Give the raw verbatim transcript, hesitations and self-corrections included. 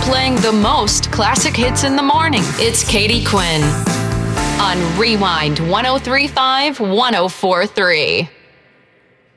playing the most classic hits in the morning. It's Katie Quinn on Rewind one oh three point five, one oh four point three.